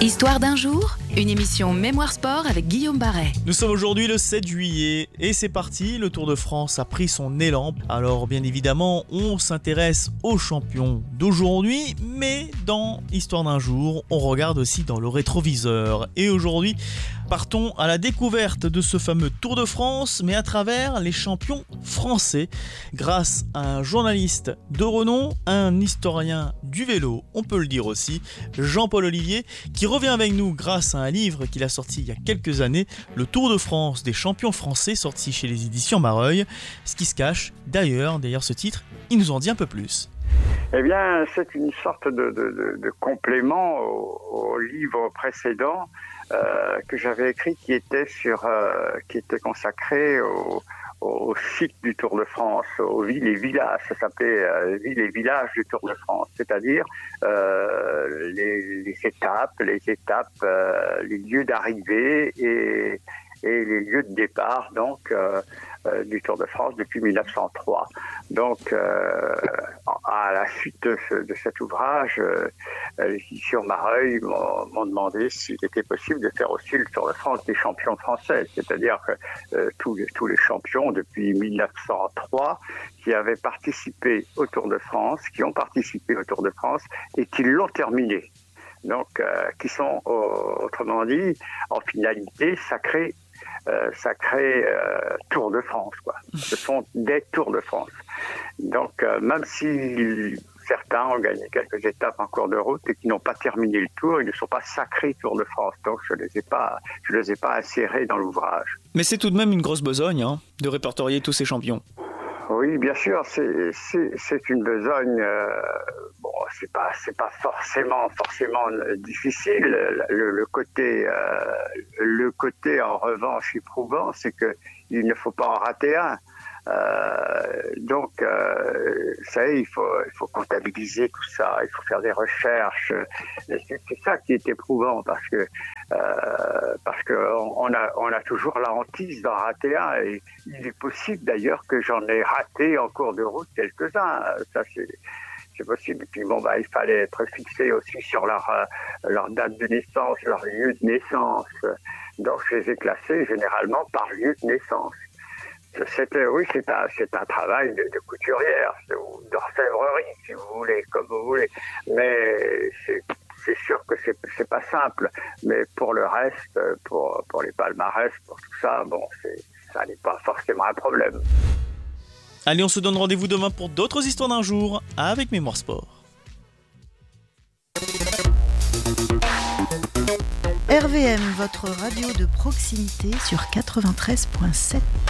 Histoire d'un jour, une émission Mémoire Sport avec Guillaume Barret. Nous sommes aujourd'hui le 7 juillet et c'est parti, le Tour de France a pris son élan. Alors bien évidemment, on s'intéresse aux champions d'aujourd'hui, mais dans Histoire d'un jour, on regarde aussi dans le rétroviseur. Et aujourd'hui, partons à la découverte de ce fameux Tour de France, mais à travers les champions français, grâce à un journaliste de renom, un historien du vélo, on peut le dire aussi, Jean-Paul Ollivier, qui revient avec nous grâce à un livre qu'il a sorti il y a quelques années, le Tour de France des champions français, sorti chez les éditions Mareuil. Ce qui se cache derrière ce titre, il nous en dit un peu plus. Eh bien, c'est une sorte de complément au livre précédent que j'avais écrit, qui était consacré au site du Tour de France, aux villes et villages. Ça s'appelait villes et villages du Tour de France, c'est-à-dire les étapes, les lieux d'arrivée et les lieux de départ, donc du Tour de France depuis 1903. Donc, à la suite de cet ouvrage, les éditions Mareuil m'ont demandé s'il était possible de faire aussi le Tour de France des champions français, c'est-à-dire que tous les champions depuis 1903 qui avaient participé au Tour de France, qui ont participé au Tour de France et qui l'ont terminé. Donc, qui sont, autrement dit, en finalité, sacré Tour de France, quoi. Ce sont des Tours de France. Donc, même si certains ont gagné quelques étapes en cours de route et qui n'ont pas terminé le Tour, ils ne sont pas sacrés Tour de France. Donc, je les ai pas insérés dans l'ouvrage. Mais c'est tout de même une grosse besogne, de répertorier tous ces champions. Oui, bien sûr, c'est une besogne. C'est pas forcément difficile. Le côté en revanche éprouvant, c'est que il ne faut pas en rater un. Donc, il faut comptabiliser tout ça. Il faut faire des recherches. C'est ça qui est éprouvant parce que on a toujours la hantise d'en rater un. Et il est possible d'ailleurs que j'en ai raté en cours de route quelques-uns. Ça, c'est possible. Et puis il fallait être fixé aussi sur leur date de naissance, leur lieu de naissance. Donc, je les ai classés généralement par lieu de naissance. C'est un travail de couturière ou d'orfèvrerie, si vous voulez, comme vous voulez. Mais c'est sûr que c'est pas simple. Mais pour le reste, pour les palmarès, pour tout ça, ça n'est pas forcément un problème. Allez, on se donne rendez-vous demain pour d'autres histoires d'un jour avec Mémoire Sport. RVM, votre radio de proximité sur 93.7.